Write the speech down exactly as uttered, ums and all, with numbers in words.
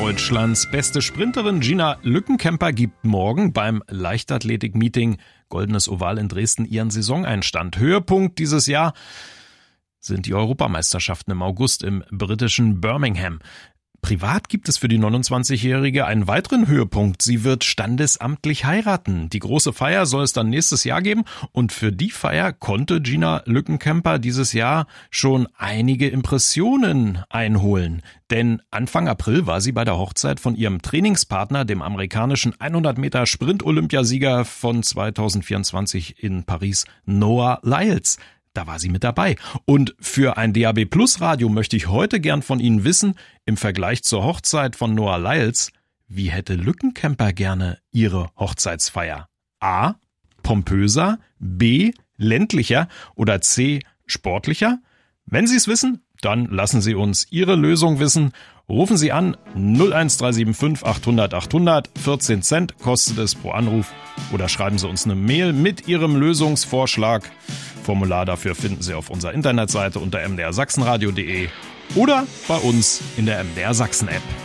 Deutschlands beste Sprinterin Gina Lückenkämper gibt morgen beim Leichtathletik-Meeting Goldenes Oval in Dresden ihren Saisoneinstand. Höhepunkt dieses Jahr sind die Europameisterschaften im August im britischen Birmingham. Privat gibt es für die neunundzwanzigjährige einen weiteren Höhepunkt. Sie wird standesamtlich heiraten. Die große Feier soll es dann nächstes Jahr geben und für die Feier konnte Gina Lückenkämper dieses Jahr schon einige Impressionen einholen. Denn Anfang April war sie bei der Hochzeit von ihrem Trainingspartner, dem amerikanischen hundert Meter Sprint-Olympiasieger von zweitausendvierundzwanzig in Paris, Noah Lyles. Da war sie mit dabei. Und für ein D A B Plus Radio möchte ich heute gern von Ihnen wissen, im Vergleich zur Hochzeit von Noah Lyles, wie hätte Lückenkämper gerne ihre Hochzeitsfeier? A. Pompöser, B. ländlicher oder C. sportlicher? Wenn Sie es wissen, dann lassen Sie uns Ihre Lösung wissen. Rufen Sie an null eins drei sieben fünf achthundert achthundert, vierzehn Cent kostet es pro Anruf oder schreiben Sie uns eine Mail mit Ihrem Lösungsvorschlag. Formular dafür finden Sie auf unserer Internetseite unter m d r sachsenradio punkt d e oder bei uns in der M D R Sachsen App.